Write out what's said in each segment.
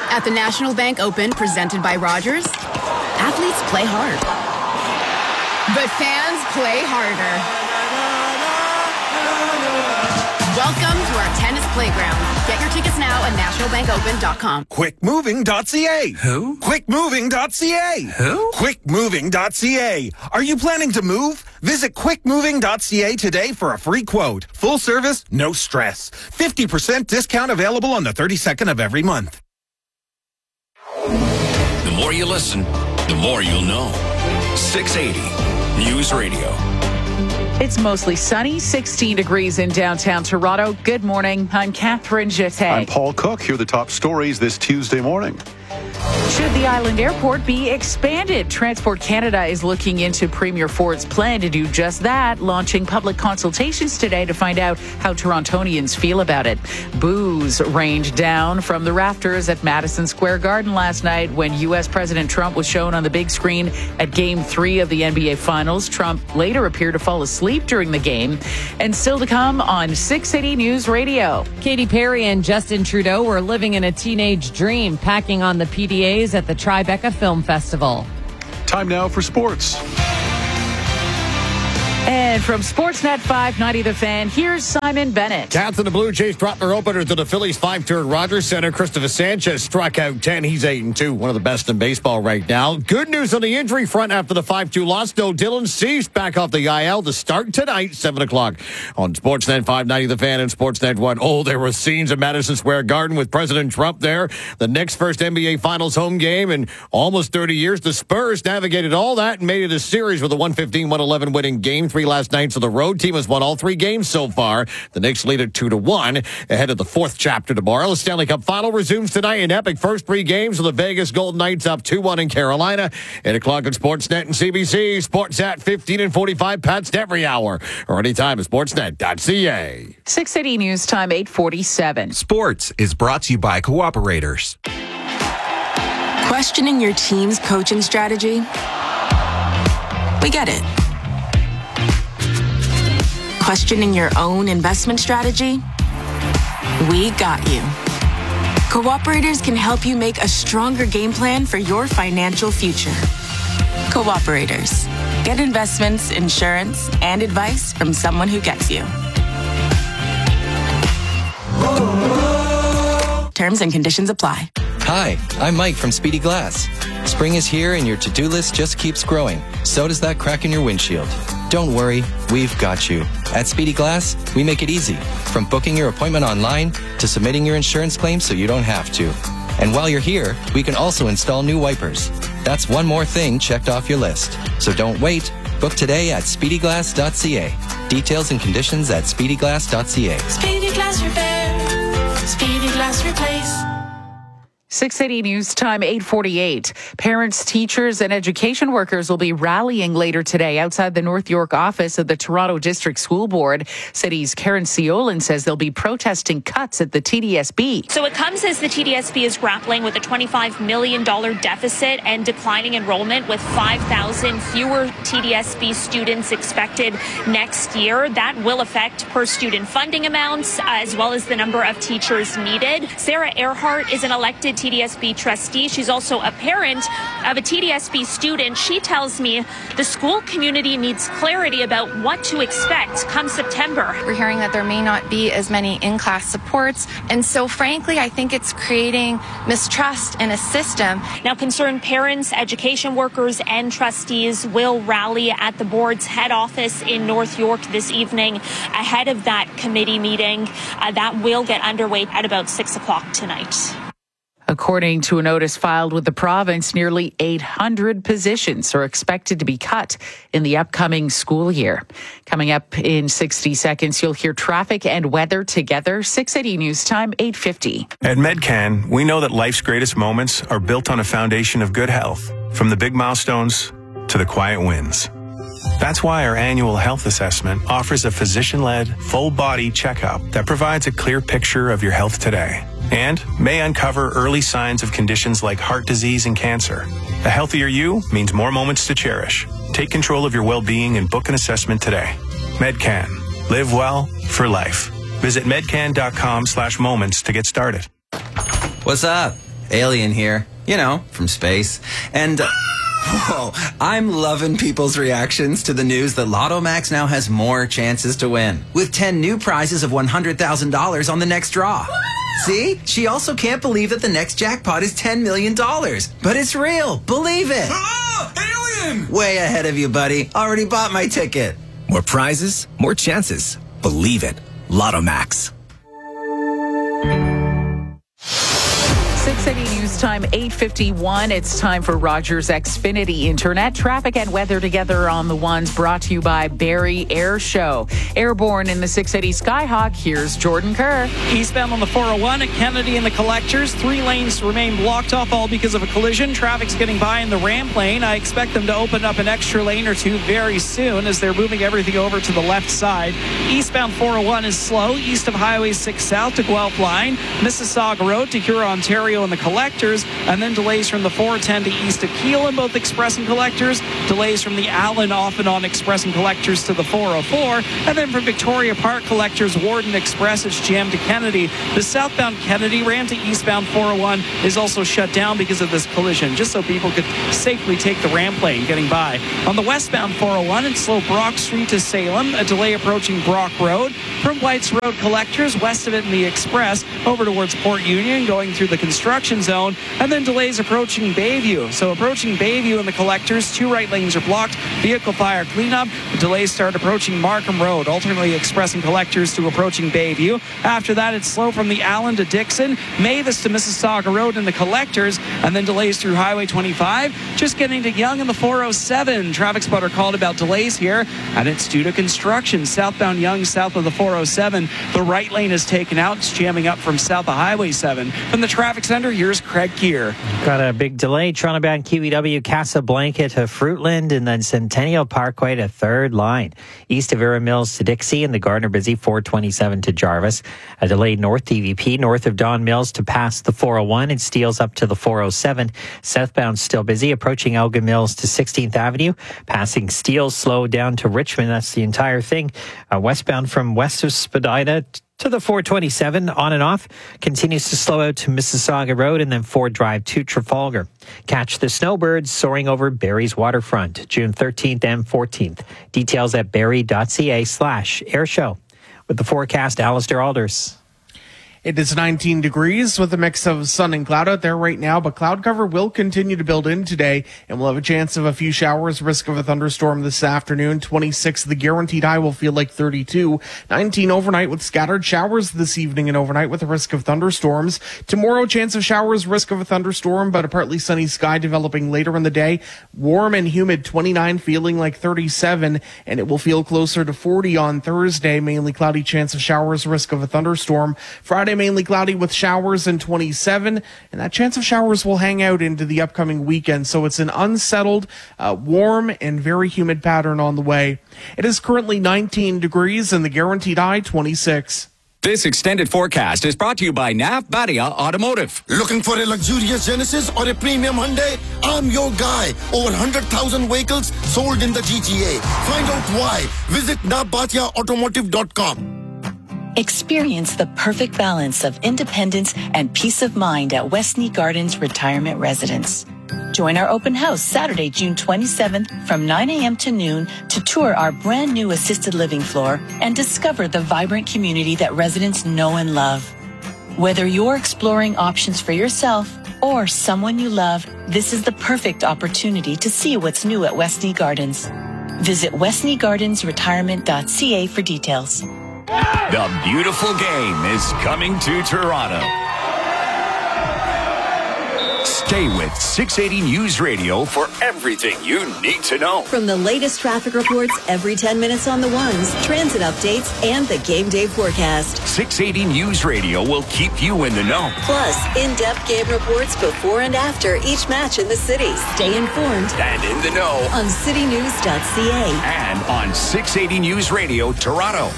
At the National Bank Open, presented by Rogers, athletes play hard. But fans play harder. Welcome to our tennis playground. Get your tickets now at nationalbankopen.com. Quickmoving.ca. Who? Quickmoving.ca. Who? Quickmoving.ca. Are you planning to move? Visit quickmoving.ca today for a free quote. Full service, no stress. 50% discount available on the 32nd of every month. The more you listen, the more you'll know. 680 News Radio. It's mostly sunny, 16 degrees in downtown Toronto. Good morning. I'm Catherine Jeté. I'm Paul Cook. Here are the top stories this Tuesday morning. Should the Island Airport be expanded? Transport Canada is looking into Premier Ford's plan to do just that, launching public consultations today to find out how Torontonians feel about it. Boos rained down from the rafters at Madison Square Garden last night when U.S. President Trump was shown on the big screen at Game 3 of the NBA Finals. Trump later appeared to fall asleep during the game. And still to come on 680 News Radio. Katy Perry and Justin Trudeau were living in a teenage dream, packing on the PDAs at the Tribeca Film Festival. Time now for sports. And from Sportsnet 590 The Fan, here's Simon Bennett. Cats and the Blue Jays dropped their opener to the Phillies 5-2 at Rogers Center. Christopher Sanchez struck out 10. He's 8-2, one of the best in baseball right now. Good news on the injury front after the 5-2 loss, though. Dylan Cease back off the IL to start tonight, 7 o'clock on Sportsnet 590 The Fan and Sportsnet 1. Oh, there were scenes at Madison Square Garden with President Trump there. The next first NBA Finals home game in almost 30 years. The Spurs navigated all that and made it a series with a 115-111 winning Game 3 last night. So the road team has won all 3 games so far. The Knicks lead at 2-1 ahead of the 4th chapter tomorrow. The Stanley Cup Final resumes tonight in epic first 3 games with the Vegas Golden Knights up 2-1 in Carolina. 8 o'clock on Sportsnet and CBC. Sportsnet 15 and 45 Pats every hour or anytime at sportsnet.ca. 680 News Time 8:47. Sports is brought to you by Cooperators. Questioning your team's coaching strategy? We get it. Questioning your own investment strategy? We got you. Cooperators can help you make a stronger game plan for your financial future. Cooperators. Get investments, insurance, and advice from someone who gets you. Terms and conditions apply. Hi, I'm Mike from Speedy Glass. Spring is here and your to-do list just keeps growing. So does that crack in your windshield. Don't worry, we've got you. At Speedy Glass, we make it easy. From booking your appointment online to submitting your insurance claim so you don't have to. And while you're here, we can also install new wipers. That's one more thing checked off your list. So don't wait. Book today at speedyglass.ca. Details and conditions at speedyglass.ca. Speedy Glass Repair. Speedy Glass Replace. 680 News Time 8:48. Parents, teachers, and education workers will be rallying later today outside the North York office of the Toronto District School Board. City's Karen Ciolin says they'll be protesting cuts at the TDSB. So it comes as the TDSB is grappling with a $25 million deficit and declining enrollment with 5,000 fewer TDSB students expected next year. That will affect per student funding amounts as well as the number of teachers needed. Sarah Earhart is an elected TDSB trustee. She's also a parent of a TDSB student. She tells me the school community needs clarity about what to expect come September. We're hearing that there may not be as many in-class supports. And so frankly, I think it's creating mistrust in a system. Now, concerned parents, education workers, and trustees will rally at the board's head office in North York this evening ahead of that committee meeting. That will get underway at about 6 o'clock tonight. According to a notice filed with the province, nearly 800 positions are expected to be cut in the upcoming school year. Coming up in 60 seconds, you'll hear traffic and weather together. 680 News Time, 8:50. At Medcan, we know that life's greatest moments are built on a foundation of good health, from the big milestones to the quiet wins. That's why our annual health assessment offers a physician-led, full-body checkup that provides a clear picture of your health today and may uncover early signs of conditions like heart disease and cancer. A healthier you means more moments to cherish. Take control of your well-being and book an assessment today. Medcan. Live well for life. Visit medcan.com/moments to get started. What's up? Alien here, from space. And, I'm loving people's reactions to the news that Lotto Max now has more chances to win, with 10 new prizes of $100,000 on the next draw. See? She also can't believe that the next jackpot is $10 million. But it's real. Believe it. Alien! Way ahead of you, buddy. Already bought my ticket. More prizes, more chances. Believe it. Lotto Max. 680 News Time, 8:51. It's time for Rogers Xfinity Internet. Traffic and weather together on the ones, brought to you by Barrie Air Show. Airborne in the 680 Skyhawk, here's Jordan Kerr. Eastbound on the 401 at Kennedy and the collectors. 3 lanes remain blocked off, all because of a collision. Traffic's getting by in the ramp lane. I expect them to open up an extra lane or two very soon as they're moving everything over to the left side. Eastbound 401 is slow, east of Highway 6 South to Guelph Line. Mississauga Road to Huron, Ontario and the collectors, and then delays from the 410 to east of Kiel in both express and collectors. Delays from the Allen off and on express and collectors to the 404, and then from Victoria Park collectors, Warden Express, it's jammed to Kennedy. The southbound Kennedy ramp to eastbound 401 is also shut down because of this collision, just so people could safely take the ramp lane getting by. On the westbound 401, it's slow Brock Street to Salem, a delay approaching Brock Road. From Whites Road collectors, west of it in the express, over towards Port Union, going through the construction zone, and then delays approaching Bayview. So approaching Bayview in the collectors, 2 right lanes are blocked. Vehicle fire cleanup. The delays start approaching Markham Road, alternately express and collectors to approaching Bayview. After that, it's slow from the Allen to Dixon, Mavis to Mississauga Road in the collectors, and then delays through Highway 25. Just getting to Yonge in the 407. Traffic spotter called about delays here, and it's due to construction. Southbound Yonge, south of the 407. The right lane is taken out. It's jamming up from south of Highway 7. From the traffic center, here's Craig Gear. Got a big delay. Toronto-bound KWW Casablanca to Fruitland, and then Centennial Parkway to Third Line. East of Erin Mills to Dixie, and the Gardner-Busy 427 to Jarvis. A delayed north DVP, north of Don Mills to pass the 401, and Steeles up to the 407. Southbound still busy, approaching Elgin Mills to 16th Avenue. Passing Steeles, slow down to Richmond. That's the entire thing. Westbound from west of Spadina to the 427, on and off, continues to slow out to Mississauga Road, and then Ford Drive to Trafalgar. Catch the snowbirds soaring over Barrie's waterfront, June 13th and 14th. Details at barrie.ca/airshow. With the forecast, Alistair Alders. It is 19 degrees with a mix of sun and cloud out there right now, but cloud cover will continue to build in today, and we'll have a chance of a few showers, risk of a thunderstorm this afternoon. 26, the guaranteed high will feel like 32. 19 overnight with scattered showers this evening and overnight with a risk of thunderstorms. Tomorrow, chance of showers, risk of a thunderstorm, but a partly sunny sky developing later in the day. Warm and humid, 29, feeling like 37, and it will feel closer to 40 on Thursday. Mainly cloudy, chance of showers, risk of a thunderstorm. Friday, mainly cloudy with showers and 27, and that chance of showers will hang out into the upcoming weekend. So it's an unsettled, warm and very humid pattern on the way. It is currently 19 degrees and the guaranteed high 26. This extended forecast is brought to you by Nav Badia Automotive. Looking for a luxurious Genesis or a premium Hyundai? I'm your guy. Over 100,000 vehicles sold in the GTA. Find out why. Visit navbatiaautomotive.com. Experience the perfect balance of independence and peace of mind at Westney Gardens Retirement Residence. Join our open house Saturday, June 27th from 9 a.m. to noon to tour our brand new assisted living floor and discover the vibrant community that residents know and love. Whether you're exploring options for yourself or someone you love, this is the perfect opportunity to see what's new at Westney Gardens. Visit westneygardensretirement.ca for details. The beautiful game is coming to Toronto. Stay with 680 News Radio for everything you need to know. From the latest traffic reports every 10 minutes on the ones, transit updates, and the game day forecast. 680 News Radio will keep you in the know. Plus, in-depth game reports before and after each match in the city. Stay informed and in the know on citynews.ca and on 680 News Radio Toronto.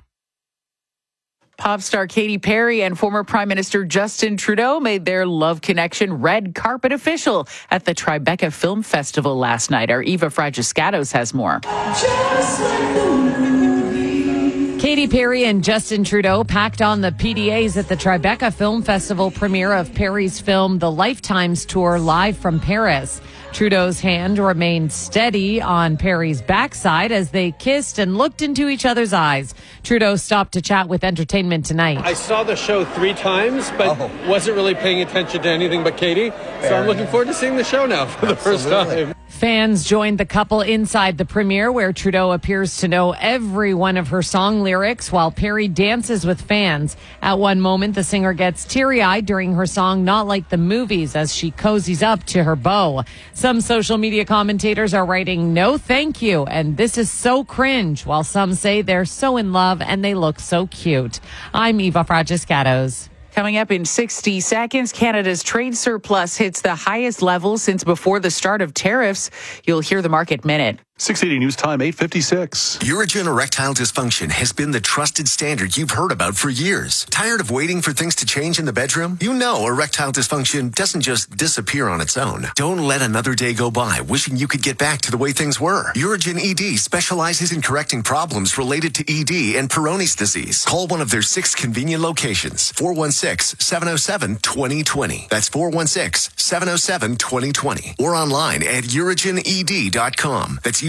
Pop star Katy Perry and former Prime Minister Justin Trudeau made their love connection red carpet official at the Tribeca Film Festival last night. Our Eva Fragiscatos has more. Katy Perry and Justin Trudeau packed on the PDAs at the Tribeca Film Festival premiere of Perry's film The Lifetimes Tour live from Paris. Trudeau's hand remained steady on Perry's backside as they kissed and looked into each other's eyes. Trudeau stopped to chat with Entertainment Tonight. I saw the show 3 times, but wasn't really paying attention to anything but Katie. So I'm looking forward to seeing the show now for the first time. Fans joined the couple inside the premiere, where Trudeau appears to know every one of her song lyrics while Perry dances with fans. At one moment, the singer gets teary-eyed during her song Not Like the Movies as she cozies up to her beau. Some social media commentators are writing, "No thank you," and "This is so cringe," while some say they're so in love and they look so cute. I'm Eva Fragiscatos. Coming up in 60 seconds, Canada's trade surplus hits the highest level since before the start of tariffs. You'll hear the Market Minute. 680 News Time, 8:56. Urigen erectile dysfunction has been the trusted standard you've heard about for years. Tired of waiting for things to change in the bedroom? You know erectile dysfunction doesn't just disappear on its own. Don't let another day go by wishing you could get back to the way things were. Urigen ED specializes in correcting problems related to ED and Peyronie's disease. Call one of their 6 convenient locations. 416-707-2020. That's 416-707-2020. Or online at urigened.com. That's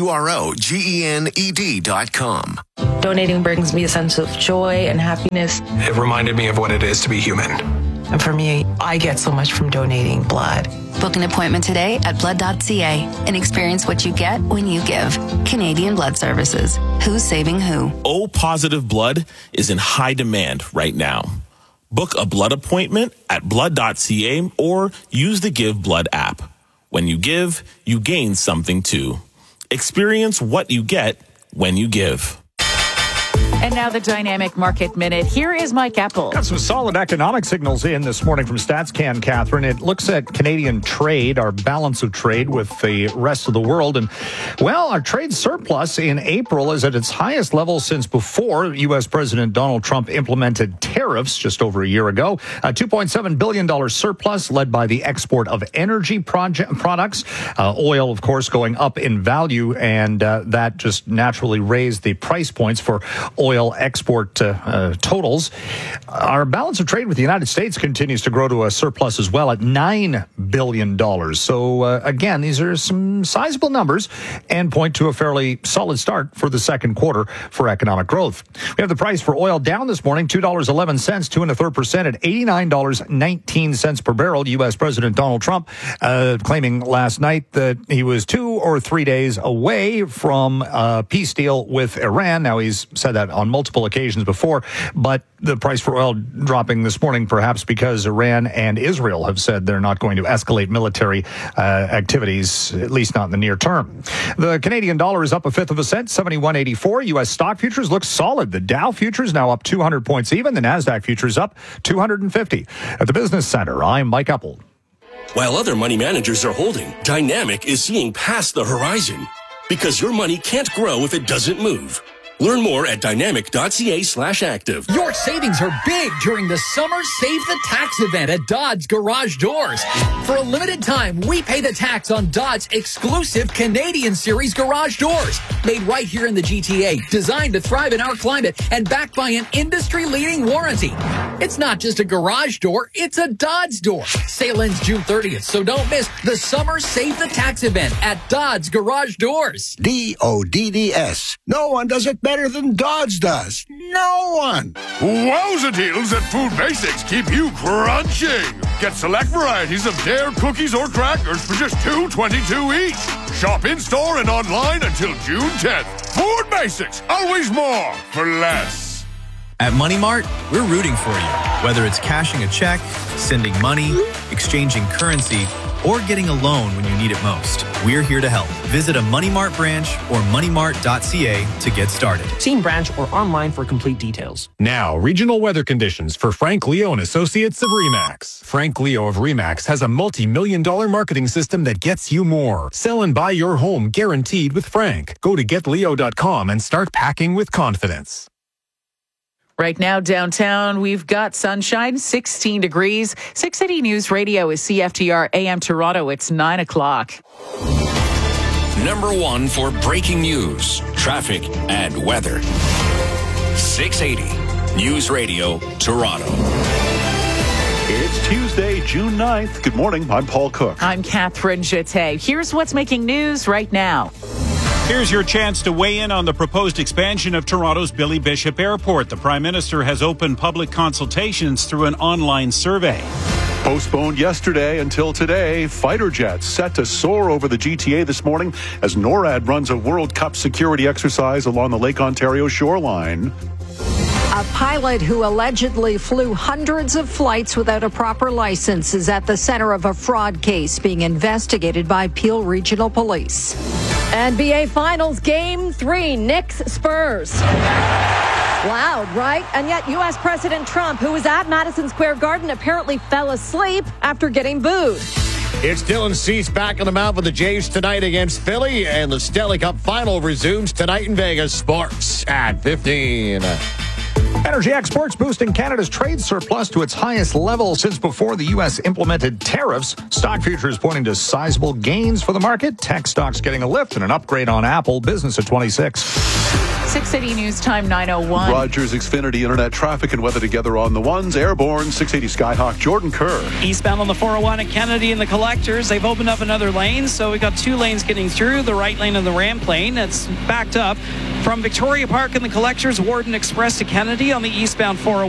UROGENED.com. Donating brings me a sense of joy and happiness. It reminded me of what it is to be human. And for me, I get so much from donating blood. Book an appointment today at blood.ca and experience what you get when you give. Canadian Blood Services. Who's saving who? O-positive blood is in high demand right now. Book a blood appointment at blood.ca or use the Give Blood app. When you give, you gain something too. Experience what you get when you give. And now the Dynamic Market Minute. Here is Mike Apple. Got some solid economic signals in this morning from StatsCan, Catherine. It looks at Canadian trade, our balance of trade with the rest of the world. And, well, our trade surplus in April is at its highest level since before U.S. President Donald Trump implemented tariffs just over a year ago. A $2.7 billion surplus led by the export of energy products. Oil, of course, going up in value, and that just naturally raised the price points for oil export totals. Our balance of trade with the United States continues to grow to a surplus as well at $9 billion. So, again, these are some sizable numbers and point to a fairly solid start for the second quarter for economic growth. We have the price for oil down this morning, $2.11, 2.33% at $89.19 per barrel. U.S. President Donald Trump claiming last night that he was 2 or 3 days away from a peace deal with Iran. Now, he's said that on multiple occasions before, but the price for oil dropping this morning, perhaps because Iran and Israel have said they're not going to escalate military activities, at least not in the near term. The Canadian dollar is up 1/5 cent, 71.84. U.S. stock futures look solid. The Dow futures now up 200 points even. The NASDAQ futures up 250. At the Business Center, I'm Mike Apple. While other money managers are holding, Dynamic is seeing past the horizon because your money can't grow if it doesn't move. Learn more at dynamic.ca/active. Your savings are big during the Summer Save the Tax event at Dodds Garage Doors. For a limited time, we pay the tax on Dodds' exclusive Canadian Series garage doors. Made right here in the GTA, designed to thrive in our climate, and backed by an industry-leading warranty. It's not just a garage door, it's a Dodds door. Sale ends June 30th, so don't miss the Summer Save the Tax event at Dodds Garage Doors. DODDS. No one does it better than Dodds does. No one. Wowza deals at Food Basics keep you crunching. Get select varieties of Dare cookies or crackers for just $2.22 each. Shop in-store and online until June 10th. Food Basics, always more for less. At Money Mart, we're rooting for you. Whether it's cashing a check, sending money, exchanging currency, or getting a loan when you need it most, we're here to help. Visit a Money Mart branch or moneymart.ca to get started. See in branch or online for complete details. Now, regional weather conditions for Frank Leo and Associates of RE/MAX. Frank Leo of RE/MAX has a multi-million-dollar marketing system that gets you more. Sell and buy your home guaranteed with Frank. Go to getleo.com and start packing with confidence. Right now, downtown, we've got sunshine, 16 degrees. 680 News Radio is CFTR AM Toronto. It's 9 o'clock. Number 1 for breaking news, traffic, and weather. 680 News Radio, Toronto. It's Tuesday, June 9th. Good morning. I'm Paul Cook. I'm Catherine Jeté. Here's what's making news right now. Here's your chance to weigh in on the proposed expansion of Toronto's Billy Bishop Airport. The Prime Minister has opened public consultations through an online survey. Postponed yesterday until today, fighter jets set to soar over the GTA this morning as NORAD runs a World Cup security exercise along the Lake Ontario shoreline. A pilot who allegedly flew hundreds of flights without a proper license is at the center of a fraud case being investigated by Peel Regional Police. NBA Finals Game 3, Knicks Spurs. Loud, right? And yet U.S. President Trump, who was at Madison Square Garden, apparently fell asleep after getting booed. It's Dylan Cease back on the mound for the Jays tonight against Philly, and the Stanley Cup Final resumes tonight in Vegas. Sports at 15. Energy exports boosting Canada's trade surplus to its highest level since before the U.S. implemented tariffs. Stock futures pointing to sizable gains for the market. Tech stocks getting a lift and an upgrade on Apple. Business at 26. 680 News Time 9:01. Rogers Xfinity Internet traffic and weather together on the ones. Airborne 680 Skyhawk. Jordan Kerr. Eastbound on the 401 at Kennedy and the Collectors. They've opened up another lane, so we got 2 lanes getting through. The right lane and the ramp lane. That's backed up from Victoria Park and the Collectors. Warden Express to Kennedy on the eastbound 401.